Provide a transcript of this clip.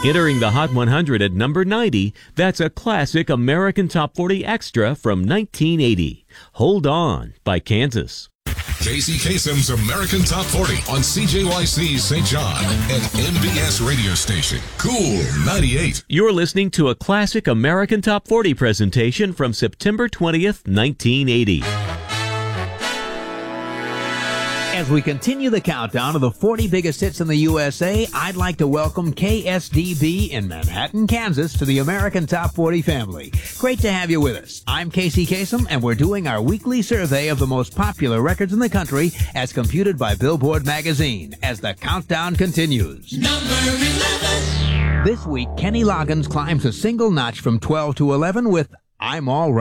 Entering the Hot 100 at number 90, that's a classic American Top 40 extra from 1980. Hold On by Kansas. Casey Kasem's American Top 40 on CJYC St. John and MBS radio station. Cool 98. You're listening to a classic American Top 40 presentation from September 20th, 1980. As we continue the countdown of the 40 biggest hits in the USA, I'd like to welcome KSDB in Manhattan, Kansas to the American Top 40 family. Great to have you with us. I'm Casey Kasem, and we're doing our weekly survey of the most popular records in the country as computed by Billboard magazine as the countdown continues. Number 11. This week, Kenny Loggins climbs a single notch from 12 to 11 with I'm All Right.